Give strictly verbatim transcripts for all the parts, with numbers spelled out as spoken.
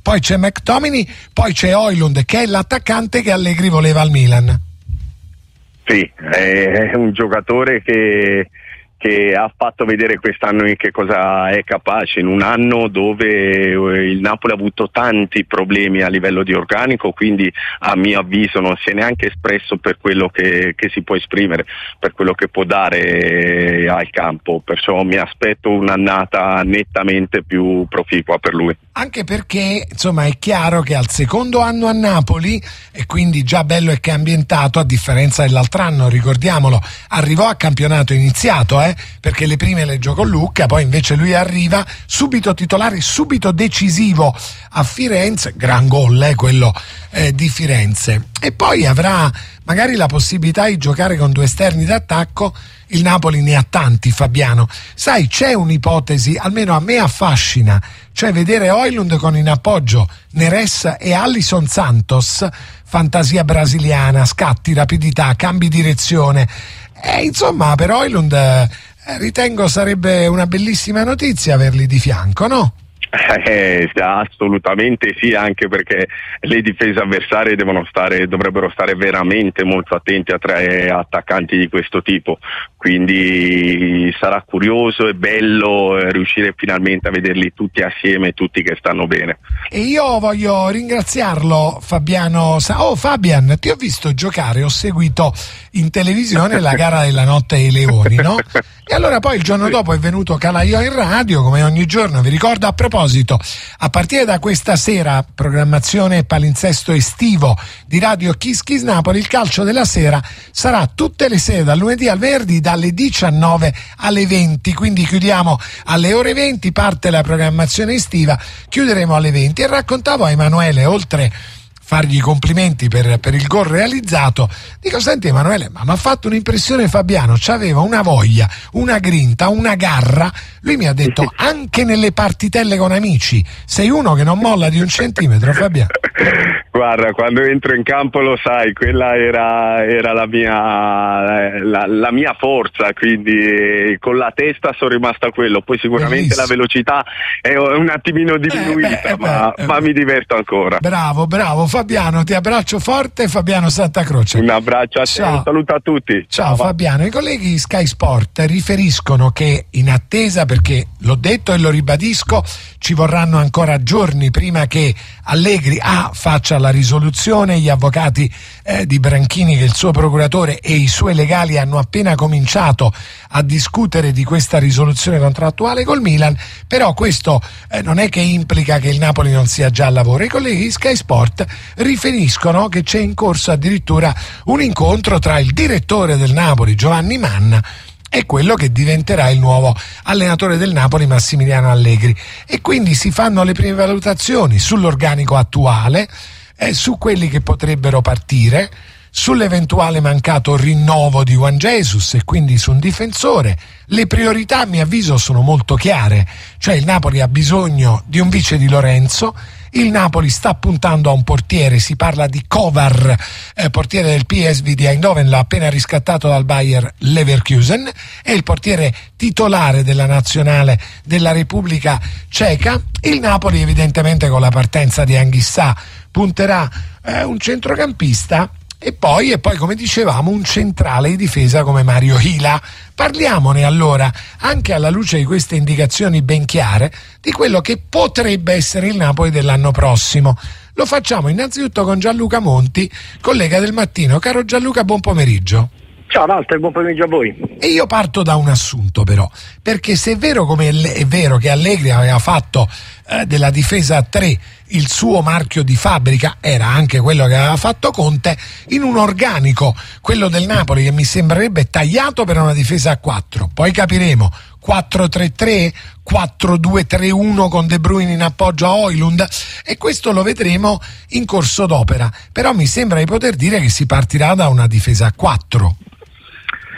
poi c'è McTominay, poi c'è Højlund che è l'attaccante che Allegri voleva al Milan. Sì, è un giocatore che che ha fatto vedere quest'anno in che cosa è capace, in un anno dove il Napoli ha avuto tanti problemi a livello di organico, quindi a mio avviso non si è neanche espresso per quello che, che si può esprimere, per quello che può dare al campo, perciò mi aspetto un'annata nettamente più proficua per lui. Anche perché insomma è chiaro che al secondo anno a Napoli, e quindi già bello e che è ambientato, a differenza dell'altro anno, ricordiamolo, arrivò a campionato iniziato, eh, perché le prime le giocò Lucca, poi invece lui arriva subito titolare, subito decisivo a Firenze, gran gol eh, quello eh, di Firenze, e poi avrà magari la possibilità di giocare con due esterni d'attacco. Il Napoli ne ha tanti, Fabiano. Sai, c'è un'ipotesi, almeno a me affascina, cioè vedere Højlund con in appoggio Neres e Alisson Santos, fantasia brasiliana, scatti, rapidità, cambi direzione. E insomma, per Højlund eh, ritengo sarebbe una bellissima notizia averli di fianco, no? Eh, assolutamente sì, anche perché le difese avversarie devono stare, dovrebbero stare veramente molto attenti a tre attaccanti di questo tipo, quindi sarà curioso e bello riuscire finalmente a vederli tutti assieme, tutti che stanno bene. E io voglio ringraziarlo, Fabiano. Oh Fabian, ti ho visto giocare, ho seguito in televisione la gara della notte ai Leoni, no? E allora poi il giorno dopo è venuto Calaiò in radio, come ogni giorno. Vi ricordo, a proposito, a partire da questa sera, programmazione palinsesto estivo di Radio Kiss Kiss Napoli, il calcio della sera sarà tutte le sere, dal lunedì al venerdì, dalle diciannove alle venti, quindi chiudiamo alle ore venti, parte la programmazione estiva, chiuderemo alle venti. E raccontavo a Emanuele, oltre fargli i complimenti per, per il gol realizzato, dico: senti Emanuele, ma mi ha fatto un'impressione Fabiano, c'aveva una voglia, una grinta, una garra. Lui mi ha detto: anche nelle partitelle con amici sei uno che non molla di un centimetro, Fabiano. Guarda, quando entro in campo lo sai, quella era, era la mia la, la mia forza, quindi con la testa sono rimasta a quello. Poi sicuramente Bellissimo. La velocità è un attimino diminuita, eh beh, ma, eh beh, ma mi diverto ancora. Bravo, bravo Fabiano, ti abbraccio forte, Fabiano Santa Croce. Un abbraccio a te, un saluto a tutti. Ciao, Ciao Fabiano. I colleghi di Sky Sport riferiscono che, in attesa, perché l'ho detto e lo ribadisco, ci vorranno ancora giorni prima che Allegri A faccia la risoluzione. Gli avvocati eh, di Branchini, che il suo procuratore e i suoi legali hanno appena cominciato a discutere di questa risoluzione contrattuale col Milan, però questo eh, non è che implica che il Napoli non sia già al lavoro. I colleghi di Sky Sport riferiscono che c'è in corso addirittura un incontro tra il direttore del Napoli, Giovanni Manna, e quello che diventerà il nuovo allenatore del Napoli, Massimiliano Allegri, e quindi si fanno le prime valutazioni sull'organico attuale, eh, su quelli che potrebbero partire, sull'eventuale mancato rinnovo di Juan Jesus e quindi su un difensore. Le priorità, a mio avviso, sono molto chiare, cioè il Napoli ha bisogno di un vice di Lorenzo, il Napoli sta puntando a un portiere, si parla di Kovar, eh, portiere del P S V di Eindhoven, l'ha appena riscattato dal Bayer Leverkusen, è il portiere titolare della nazionale della Repubblica Ceca. Il Napoli evidentemente con la partenza di Anghissà punterà eh, un centrocampista e poi, e poi come dicevamo, un centrale di difesa come Mario Hila. Parliamone allora, anche alla luce di queste indicazioni ben chiare, di quello che potrebbe essere il Napoli dell'anno prossimo. Lo facciamo innanzitutto con Gianluca Monti, collega del Mattino. Caro Gianluca, buon pomeriggio. Ciao Walter, buon pomeriggio a voi. E io parto da un assunto però, perché se è vero come è vero che Allegri aveva fatto eh, della difesa a tre il suo marchio di fabbrica, era anche quello che aveva fatto Conte, in un organico, quello del Napoli, che mi sembrerebbe tagliato per una difesa a quattro. Poi capiremo, quattro tre tre, quattro due tre uno con De Bruyne in appoggio a Højlund, e questo lo vedremo in corso d'opera, però mi sembra di poter dire che si partirà da una difesa a quattro.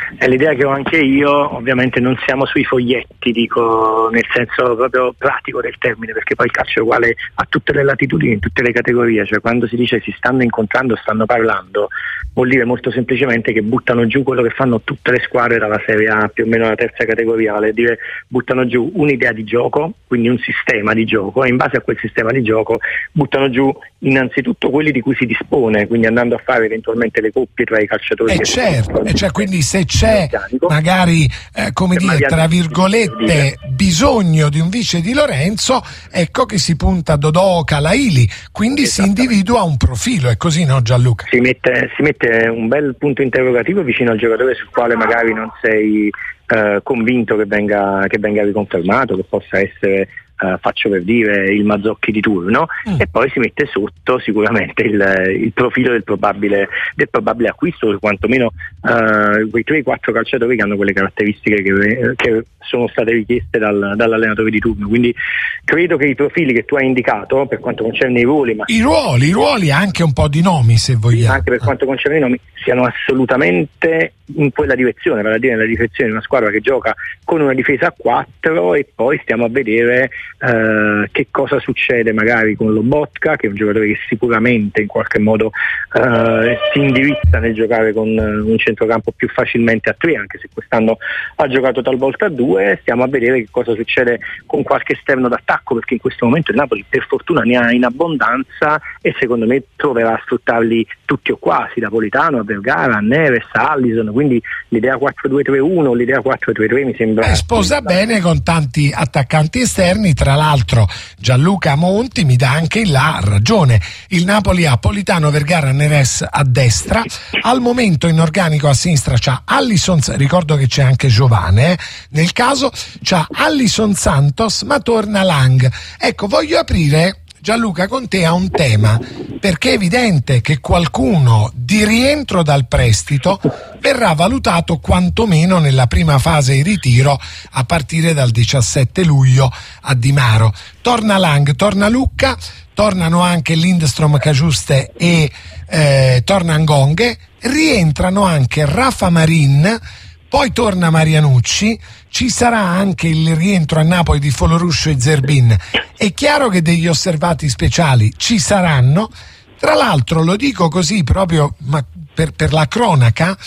È l'idea che ho anche io, ovviamente non siamo sui foglietti, dico nel senso proprio pratico del termine, perché poi il calcio è uguale a tutte le latitudini, in tutte le categorie, cioè quando si dice si stanno incontrando, stanno parlando, vuol dire molto semplicemente che buttano giù quello che fanno tutte le squadre dalla Serie A più o meno alla terza categoria, vale a dire buttano giù un'idea di gioco, quindi un sistema di gioco, e in base a quel sistema di gioco buttano giù innanzitutto quelli di cui si dispone, quindi andando a fare eventualmente le coppie tra i calciatori. Eh certo, eh cioè, quindi se c'è magari eh, come dire tra virgolette bisogno di un vice di Lorenzo, ecco che si punta a Dodò Calaili, quindi si individua un profilo, è così, no Gianluca? Si mette, si mette un bel punto interrogativo vicino al giocatore sul quale magari non sei eh, convinto che venga, che venga riconfermato, che possa essere Uh, faccio per dire il Mazzocchi di turno, mm. e poi si mette sotto sicuramente il, il profilo del probabile, del probabile acquisto, o quantomeno uh, quei tre quattro calciatori che hanno quelle caratteristiche che, che sono state richieste dal, dall'allenatore di turno. Quindi credo che i profili che tu hai indicato per quanto concerne i ruoli, ma i ruoli, i ruoli anche un po' di nomi se vogliamo, anche per quanto concerne i nomi, siano assolutamente in quella direzione, vale a dire nella direzione di una squadra che gioca con una difesa a quattro, e poi stiamo a vedere Uh, che cosa succede magari con Lobotka, che è un giocatore che sicuramente in qualche modo uh, si indirizza nel giocare con uh, un centrocampo più facilmente a tre, anche se quest'anno ha giocato talvolta a due. Stiamo a vedere che cosa succede con qualche esterno d'attacco, perché in questo momento il Napoli per fortuna ne ha in abbondanza e secondo me troverà a sfruttarli tutti o quasi, da Politano a Vergara, a Neves, a Alisson, quindi l'idea quattro due tre uno, l'idea quattro tre tre mi sembra eh, sposa bene con tanti attaccanti esterni. Tra l'altro Gianluca Monti mi dà anche là ragione, il Napoli ha Politano, Vergara, Neres a destra, al momento in organico a sinistra c'ha Alisson, ricordo che c'è anche Giovane, eh? Nel caso c'ha Alisson Santos, ma torna Lang. Ecco, voglio aprire Gianluca con te a un tema, perché è evidente che qualcuno di rientro dal prestito verrà valutato quantomeno nella prima fase di ritiro a partire dal diciassette luglio a Di Maro. Torna Lang, torna Lucca, tornano anche Lindstrom, Cagiuste e eh, torna Ngonghe, rientrano anche Rafa Marin, poi torna Marianucci, ci sarà anche il rientro a Napoli di Foloruscio e Zerbin. È chiaro che degli osservati speciali ci saranno. Tra l'altro, lo dico così proprio ma per, per la cronaca,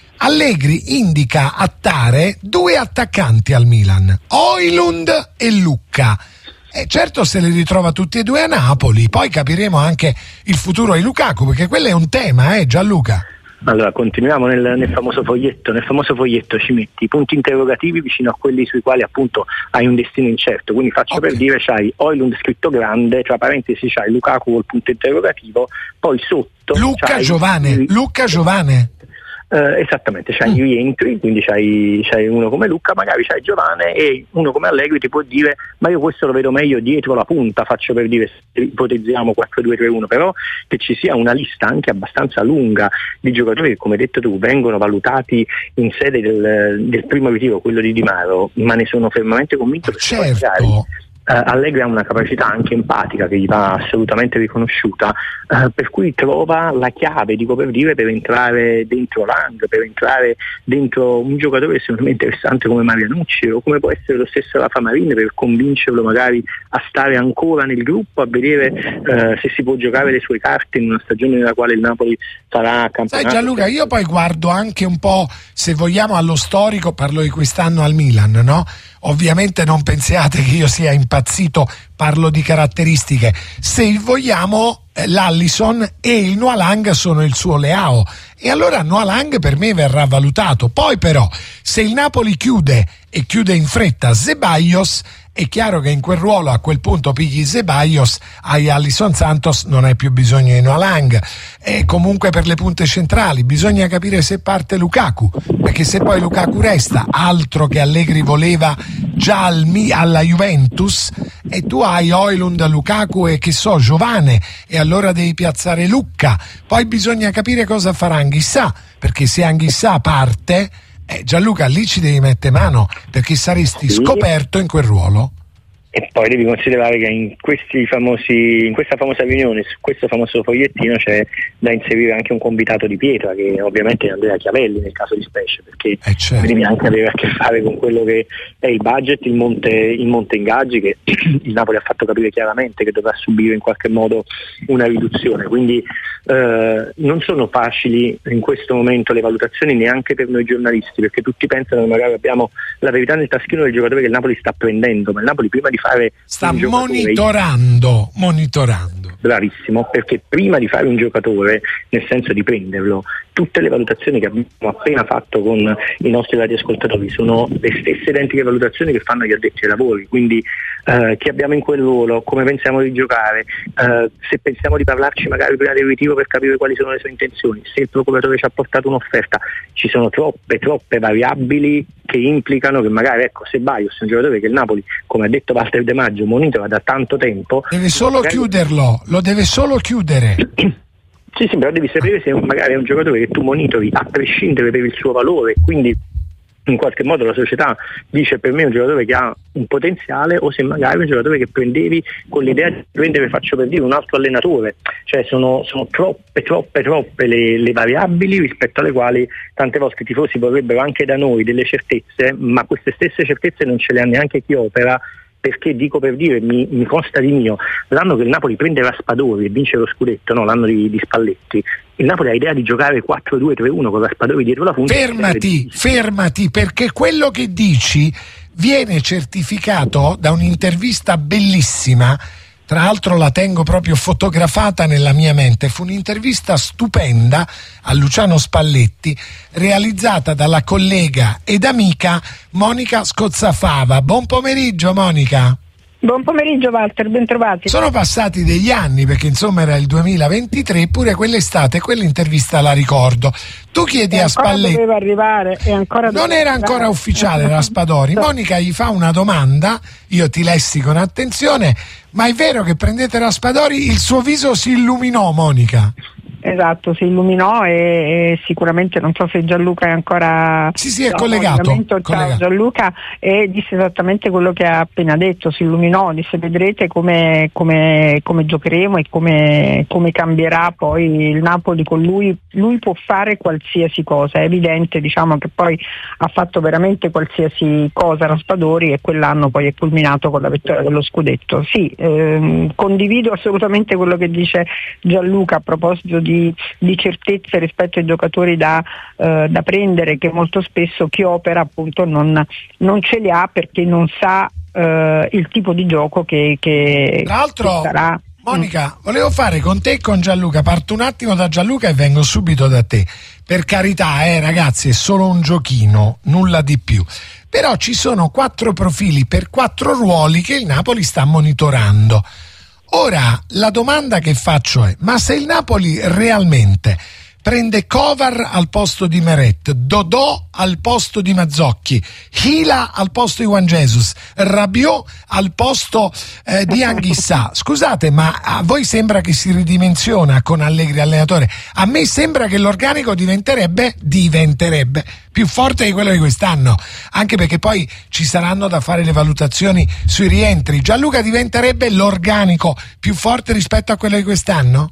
Allegri indica a Tare due attaccanti al Milan, Højlund e Lucca. E certo se li ritrova tutti e due a Napoli, poi capiremo anche il futuro di Lukaku, perché quello è un tema, eh Gianluca? Allora, continuiamo nel, nel famoso foglietto. Nel famoso foglietto ci metti i punti interrogativi vicino a quelli sui quali appunto hai un destino incerto. Quindi faccio okay. per dire, c'hai Højlund scritto grande, tra parentesi c'hai Lukaku col punto interrogativo, poi sotto Lucca Giovane, i... Lucca Giovane. Uh, esattamente, c'hai mm. i rientri, quindi c'hai, c'hai uno come Lucca, magari c'hai Giovane, e uno come Allegri ti può dire ma io questo lo vedo meglio dietro la punta, faccio per dire, se ipotizziamo quattro due tre uno, però che ci sia una lista anche abbastanza lunga di giocatori che, come detto tu, vengono valutati in sede del, del primo ritiro, quello di Di Maro, ma ne sono fermamente convinto che certo. magari Uh, Allegri ha una capacità anche empatica che gli va assolutamente riconosciuta, uh, per cui trova la chiave, dico per dire, per entrare dentro Lang, per entrare dentro un giocatore estremamente interessante come Marianucci, o come può essere lo stesso Rafa Marin, per convincerlo magari a stare ancora nel gruppo, a vedere uh, se si può giocare le sue carte in una stagione nella quale il Napoli sarà campionato. Sai Gianluca, io poi guardo anche un po', se vogliamo, allo storico, parlo di quest'anno al Milan, no? Ovviamente non pensiate che io sia impazzito, parlo di caratteristiche. Se vogliamo, l'Allison e il Noah Lang sono il suo Leao, e allora Noah Lang per me verrà valutato. Poi però, se il Napoli chiude e chiude in fretta Ceballos, è chiaro che in quel ruolo, a quel punto pigli Ceballos, hai Alisson Santos, non hai più bisogno di Noah Lang. E comunque per le punte centrali bisogna capire se parte Lukaku, perché se poi Lukaku resta, altro che Allegri voleva già al, alla Juventus, e tu hai Højlund, Lukaku e che so Giovane, e allora devi piazzare Lucca. Poi bisogna capire cosa farà Anghissà, perché se Anghissà parte, eh, Gianluca, lì ci devi mettere mano, perché saresti sì. scoperto in quel ruolo. E poi devi considerare che in questi famosi, in questa famosa riunione, su questo famoso fogliettino, c'è da inserire anche un convitato di pietra, che ovviamente è Andrea Chiavelli nel caso di specie, perché eh certo. devi anche avere a che fare con quello che è il budget, il monte, il monte ingaggi, che il Napoli ha fatto capire chiaramente che dovrà subire in qualche modo una riduzione. Quindi eh, non sono facili in questo momento le valutazioni neanche per noi giornalisti, perché tutti pensano che magari abbiamo la verità nel taschino del giocatore che il Napoli sta prendendo, ma il Napoli prima di fare sta monitorando monitorando bravissimo, perché prima di fare un giocatore, nel senso di prenderlo, tutte le valutazioni che abbiamo appena fatto con i nostri radioascoltatori sono le stesse identiche valutazioni che fanno gli addetti ai lavori, quindi eh, chi abbiamo in quel ruolo, come pensiamo di giocare, eh, se pensiamo di parlarci magari prima del ritiro per capire quali sono le sue intenzioni, se il procuratore ci ha portato un'offerta. Ci sono troppe troppe variabili che implicano che magari, ecco, se Baius è un giocatore che il Napoli, come ha detto Walter De Maggio, monitora da tanto tempo, deve solo magari... chiuderlo, lo deve solo chiudere. Sì, sì, però devi sapere se magari è un giocatore che tu monitori a prescindere per il suo valore, quindi in qualche modo la società dice per me è un giocatore che ha un potenziale, o se magari è un giocatore che prendevi con l'idea di prendere, faccio per dire, un altro allenatore. Cioè sono, sono troppe, troppe, troppe le, le variabili rispetto alle quali tante volte i tifosi vorrebbero anche da noi delle certezze, ma queste stesse certezze non ce le ha neanche chi opera. Perché dico per dire, mi, mi consta di mio, l'anno che il Napoli prende Raspadori e vince lo scudetto, no, l'anno di, di Spalletti, il Napoli ha idea di giocare quattro due tre uno con Raspadori dietro la punta. Fermati, fermati, perché quello che dici viene certificato da un'intervista bellissima. Tra l'altro la tengo proprio fotografata nella mia mente. Fu un'intervista stupenda a Luciano Spalletti, realizzata dalla collega ed amica Monica Scozzafava. Buon pomeriggio, Monica. Buon pomeriggio Walter, ben trovati. Sono passati degli anni, perché insomma era il duemilaventitré, eppure quell'estate quell'intervista la ricordo. Tu chiedi e a Spalletti, doveva arrivare, e ancora non era ancora arrivare. Ufficiale Raspadori. Monica gli fa una domanda, io ti lessi con attenzione: ma è vero che prendete Raspadori? Il suo viso si illuminò, Monica. Esatto, si illuminò e, e sicuramente, non so se Gianluca è ancora... Sì, sì, è no, collegato. Ciao collegato. Gianluca, e disse esattamente quello che ha appena detto, si illuminò, disse vedrete come, come, come giocheremo e come, come cambierà poi il Napoli con lui. Lui può fare qualsiasi cosa, è evidente, diciamo che poi ha fatto veramente qualsiasi cosa Raspadori, e quell'anno poi è culminato con la vittoria dello scudetto. Sì, ehm, condivido assolutamente quello che dice Gianluca a proposito di Di, di certezze rispetto ai giocatori da, eh, da prendere, che molto spesso chi opera appunto non, non ce li ha, perché non sa eh, il tipo di gioco che, che, Tra l'altro, che sarà. Monica, volevo fare con te e con Gianluca, parto un attimo da Gianluca e vengo subito da te. Per carità, eh ragazzi, è solo un giochino, nulla di più. Però ci sono quattro profili per quattro ruoli che il Napoli sta monitorando. Ora, la domanda che faccio è: ma se il Napoli realmente prende Kovar al posto di Meret, Dodò al posto di Mazzocchi, Hila al posto di Juan Jesus, Rabiot al posto eh, di Anghissà, scusate, ma a voi sembra che si ridimensiona con Allegri allenatore? A me sembra che l'organico diventerebbe diventerebbe più forte di quello di quest'anno, anche perché poi ci saranno da fare le valutazioni sui rientri. Gianluca, diventerebbe l'organico più forte rispetto a quello di quest'anno?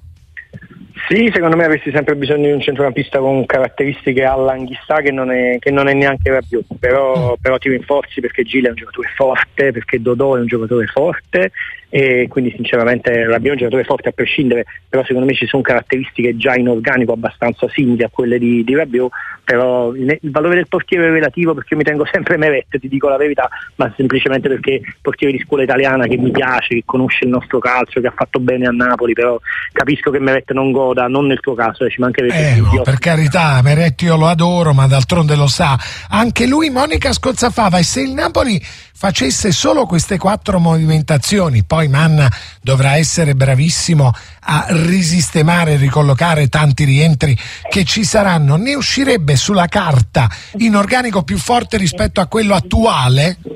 Sì, secondo me avresti sempre bisogno di un centrocampista con caratteristiche all'Anghissà, che non è, che non è neanche Rabiot, però, mm. però ti rinforzi, perché Gil è un giocatore forte, perché Dodò è un giocatore forte, e quindi sinceramente Rabiot è un giocatore forte a prescindere, però secondo me ci sono caratteristiche già in organico abbastanza simili a quelle di, di Rabiot. Però il, il valore del portiere è relativo, perché io mi tengo sempre Meret, ti dico la verità, ma semplicemente perché portiere di scuola italiana che mi piace, che conosce il nostro calcio, che ha fatto bene a Napoli, però capisco che Meret non goda, non nel tuo caso, eh, ci mancherebbe. Eh, no, per carità, Meret io lo adoro, ma d'altronde lo sa anche lui, Monica Scozzafava. E se il Napoli facesse solo queste quattro movimentazioni, poi Manna dovrà essere bravissimo a risistemare e ricollocare tanti rientri che ci saranno, ne uscirebbe sulla carta in organico più forte rispetto a quello attuale?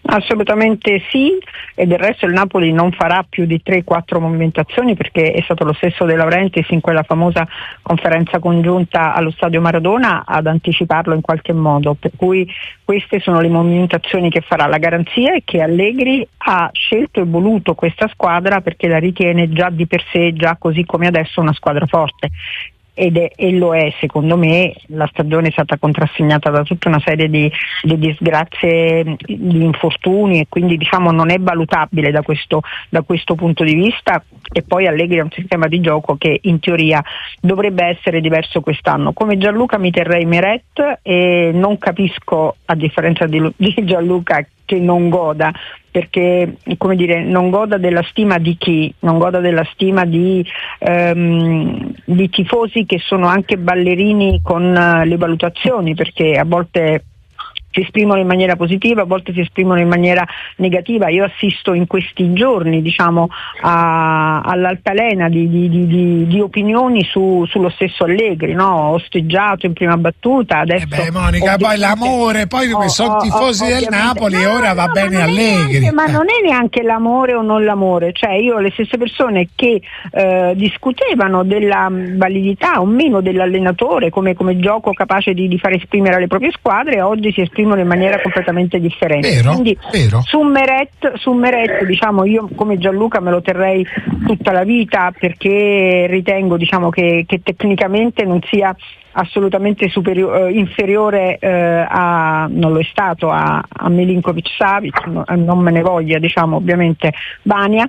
Assolutamente sì, e del resto il Napoli non farà più di tre quattro movimentazioni, perché è stato lo stesso De Laurentiis in quella famosa conferenza congiunta allo stadio Maradona ad anticiparlo in qualche modo, per cui queste sono le movimentazioni che farà. La garanzia è che Allegri ha scelto e voluto questa squadra perché la ritiene già di per sé, già così come adesso, una squadra forte. Ed è, e lo è, secondo me. La stagione è stata contrassegnata da tutta una serie di, di disgrazie, di infortuni, e quindi diciamo non è valutabile da questo, da questo punto di vista. E poi Allegri ha un sistema di gioco che in teoria dovrebbe essere diverso quest'anno. Come Gianluca mi terrei Meret, e non capisco, a differenza di, di Gianluca, che non goda, perché, come dire, non goda della stima di chi? Non goda della stima di, ehm, di tifosi che sono anche ballerini con uh, le valutazioni, perché a volte si esprimono in maniera positiva, a volte si esprimono in maniera negativa. Io assisto in questi giorni, diciamo, a, all'altalena di, di, di, di opinioni su, sullo stesso Allegri, no? Osteggiato in prima battuta, adesso... Eh beh, Monica, poi l'amore, poi oh, sono tifosi oh, del Napoli, e ora no, va no, bene Allegri. Neanche, ma non è neanche l'amore o non l'amore, cioè io le stesse persone che eh, discutevano della validità o meno dell'allenatore come, come gioco capace di, di far esprimere le proprie squadre, oggi si esprimono in maniera completamente differente. Vero, Quindi vero. su Meret, su Meret, diciamo, io come Gianluca me lo terrei tutta la vita, perché ritengo, diciamo, che, che tecnicamente non sia assolutamente superiore, eh, inferiore eh, a, non lo è stato, a, a Milinkovic-Savic, no, non me ne voglia, diciamo, ovviamente Bania,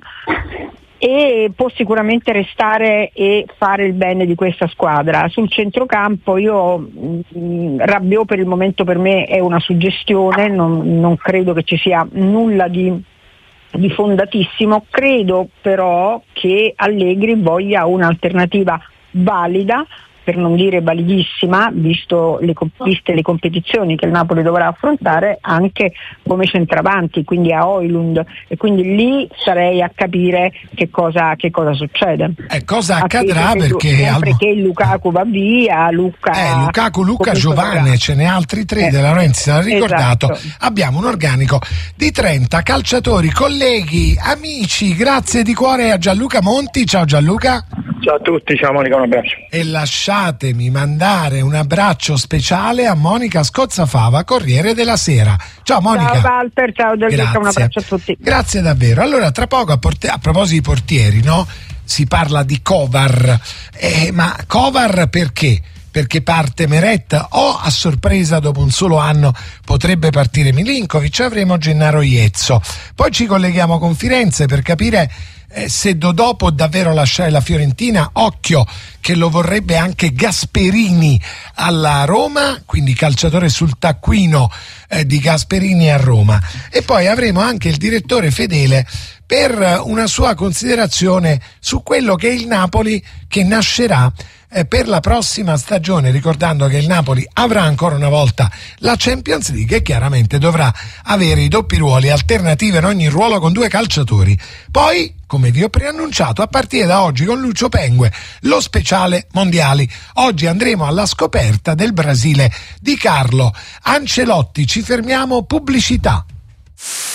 e può sicuramente restare e fare il bene di questa squadra. Sul centrocampo io mh, Rabiot per il momento per me è una suggestione, non, non credo che ci sia nulla di, di fondatissimo. Credo però che Allegri voglia un'alternativa valida, per non dire validissima, visto le, viste le competizioni che il Napoli dovrà affrontare, anche come centravanti, quindi a Højlund, e quindi lì sarei a capire che cosa, che cosa succede. E cosa accadrà, che, perché sempre al... che Lukaku va via, Luca eh, Lukaku, Luca Giovane, ce n'è altri tre, eh, De Laurentiis l'ha ricordato. Esatto. Abbiamo un organico di trenta calciatori, colleghi, amici. Grazie di cuore a Gianluca Monti. Ciao Gianluca. Ciao a tutti, ciao Monica, un abbraccio. E lasciatemi mandare un abbraccio speciale a Monica Scozzafava, Corriere della Sera. Ciao Monica. Ciao Walter, ciao Gianluca, un abbraccio a tutti. Grazie davvero. Allora, tra poco a, porti- a proposito di portieri, no? Si parla di Kovar. Eh, ma Kovar perché? Perché parte Meret, o a sorpresa dopo un solo anno potrebbe partire Milinkovic, avremo Gennaro Iezzo. Poi ci colleghiamo con Firenze per capire eh, se Dodò può davvero lasciare la Fiorentina. Occhio che lo vorrebbe anche Gasperini alla Roma, quindi calciatore sul taccuino eh, di Gasperini a Roma. E poi avremo anche il direttore Fedele per una sua considerazione su quello che è il Napoli che nascerà eh, per la prossima stagione, ricordando che il Napoli avrà ancora una volta la Champions League e chiaramente dovrà avere i doppi ruoli, alternative in ogni ruolo con due calciatori. Poi, come vi ho preannunciato, a partire da oggi con Lucio Pengue, lo speciale mondiali. Oggi andremo alla scoperta del Brasile di Carlo Ancelotti. Ci fermiamo, pubblicità.